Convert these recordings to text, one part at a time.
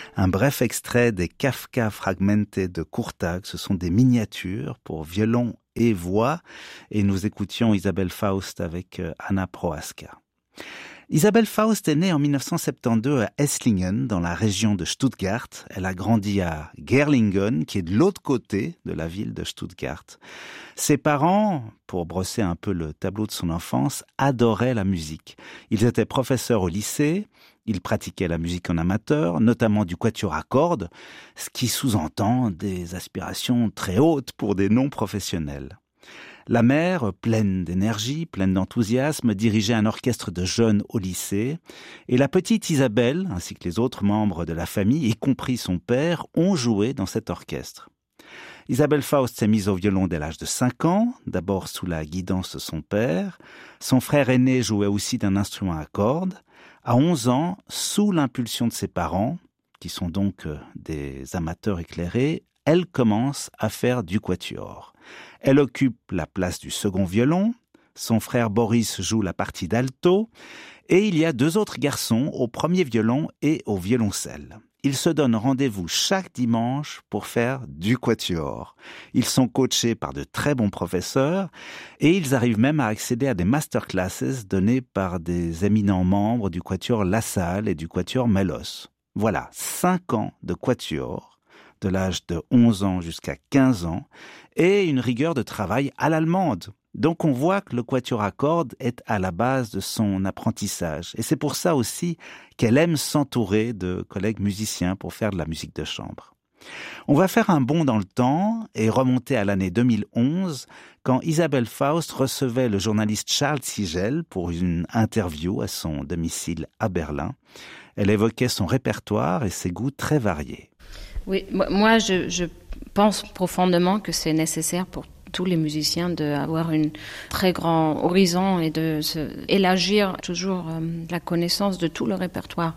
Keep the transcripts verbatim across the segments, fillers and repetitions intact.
Un bref extrait des Kafka Fragmente de Kurtág. Ce sont des miniatures pour violon et voix. Et nous écoutions Isabelle Faust avec Anna Prohaska. Isabelle Faust est née en dix-neuf cent soixante-douze à Esslingen, dans la région de Stuttgart. Elle a grandi à Gerlingen, qui est de l'autre côté de la ville de Stuttgart. Ses parents, pour brosser un peu le tableau de son enfance, adoraient la musique. Ils étaient professeurs au lycée, ils pratiquaient la musique en amateur, notamment du quatuor à cordes, ce qui sous-entend des aspirations très hautes pour des non-professionnels. La mère, pleine d'énergie, pleine d'enthousiasme, dirigeait un orchestre de jeunes au lycée. Et la petite Isabelle, ainsi que les autres membres de la famille, y compris son père, ont joué dans cet orchestre. Isabelle Faust s'est mise au violon dès l'âge de cinq ans, d'abord sous la guidance de son père. Son frère aîné jouait aussi d'un instrument à cordes. À onze ans, sous l'impulsion de ses parents, qui sont donc des amateurs éclairés, elle commence à faire du quatuor. Elle occupe la place du second violon, son frère Boris joue la partie d'alto, et il y a deux autres garçons au premier violon et au violoncelle. Ils se donnent rendez-vous chaque dimanche pour faire du quatuor. Ils sont coachés par de très bons professeurs et ils arrivent même à accéder à des masterclasses données par des éminents membres du quatuor La Salle et du quatuor Melos. Voilà, cinq ans de quatuor, de l'âge de onze ans jusqu'à quinze ans, et une rigueur de travail à l'allemande. Donc on voit que le quatuor à cordes est à la base de son apprentissage. Et c'est pour ça aussi qu'elle aime s'entourer de collègues musiciens pour faire de la musique de chambre. On va faire un bond dans le temps et remonter à l'année deux mille onze, quand Isabelle Faust recevait le journaliste Charles Siegel pour une interview à son domicile à Berlin. Elle évoquait son répertoire et ses goûts très variés. Oui, moi je, je pense profondément que c'est nécessaire pour tous les musiciens d'avoir un très grand horizon et de se élargir toujours euh, la connaissance de tout le répertoire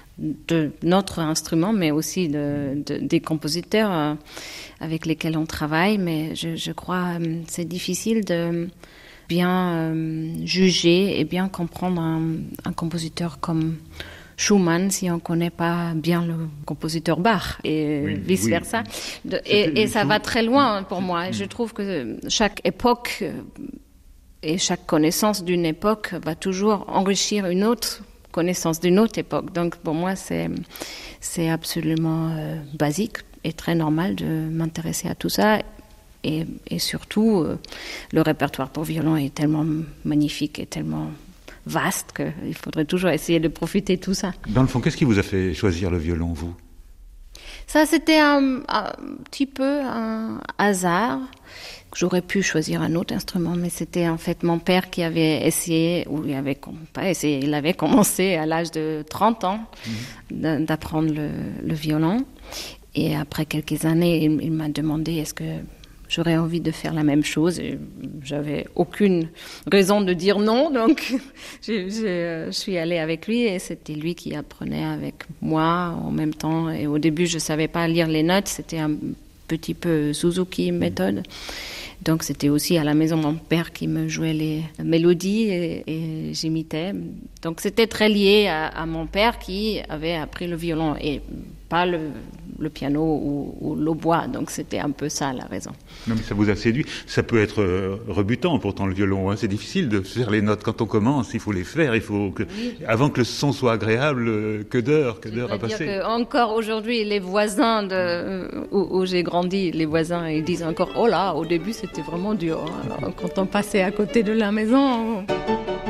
de notre instrument, mais aussi de, de, des compositeurs euh, avec lesquels on travaille. Mais je, je crois que euh, c'est difficile de bien euh, juger et bien comprendre un, un compositeur comme Schumann si on ne connaît pas bien le compositeur Bach et oui, vice-versa. Oui. Et, et ça va très loin pour moi. Mmh. Je trouve que chaque époque et chaque connaissance d'une époque va toujours enrichir une autre connaissance d'une autre époque. Donc pour moi, c'est, c'est absolument euh, basique et très normal de m'intéresser à tout ça. Et, et surtout, euh, le répertoire pour violon est tellement magnifique et tellement vaste qu'il faudrait toujours essayer de profiter de tout ça. Dans le fond, qu'est-ce qui vous a fait choisir le violon, vous ? Ça, c'était un, un petit peu un hasard. J'aurais pu choisir un autre instrument, mais c'était en fait mon père qui avait essayé, ou il avait pas essayé, il avait commencé à l'âge de trente ans mmh. d'apprendre le, le violon. Et après quelques années, il, il m'a demandé est-ce que j'aurais envie de faire la même chose. Et j'avais aucune raison de dire non, donc je, je, je suis allée avec lui et c'était lui qui apprenait avec moi en même temps. Et au début, je ne savais pas lire les notes, c'était un petit peu Suzuki méthode. Donc c'était aussi à la maison mon père qui me jouait les mélodies et, et j'imitais. Donc c'était très lié à, à mon père qui avait appris le violon et pas le, le piano ou, ou l'hautbois. Donc c'était un peu ça la raison. Non mais ça vous a séduit. Ça peut être rebutant pourtant le violon. Hein. C'est difficile de faire les notes quand on commence. Il faut les faire. Il faut que oui. Avant que le son soit agréable, que d'heures, que d'heures à passer. Dire que encore aujourd'hui, les voisins de où, où j'ai grandi, les voisins ils disent encore oh là au début c'était C'était vraiment dur. Hein. Alors, quand on passait à côté de la maison,